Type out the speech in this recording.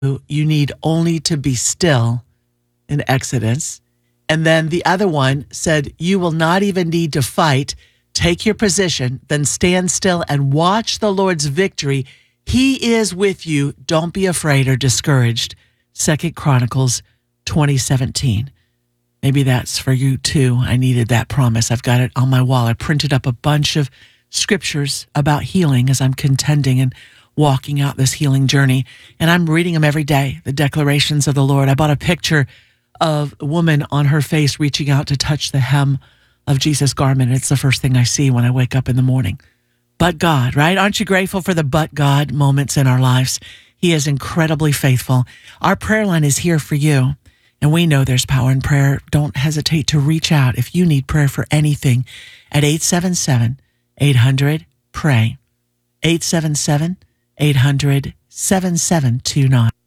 you need only to be still in Exodus. And then the other one said, you will not even need to fight. Take your position, then stand still and watch the Lord's victory. He is with you. Don't be afraid or discouraged. 2 Chronicles 20:17. Maybe that's for you too. I needed that promise. I've got it on my wall. I printed up a bunch of scriptures about healing as I'm contending and walking out this healing journey. And I'm reading them every day, the declarations of the Lord. I bought a picture of a woman on her face reaching out to touch the hem of Jesus' garment. It's the first thing I see when I wake up in the morning. But God, right? Aren't you grateful for the but God moments in our lives? He is incredibly faithful. Our prayer line is here for you. And we know there's power in prayer. Don't hesitate to reach out if you need prayer for anything at 877-800-PRAY. 877-800-7729.